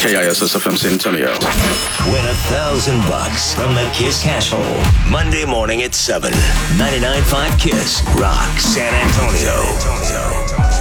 KISS-FM San Antonio. Win $1,000 from the Kiss Cash Hole. Monday morning at 7. 99.5 Kiss Rock San Antonio.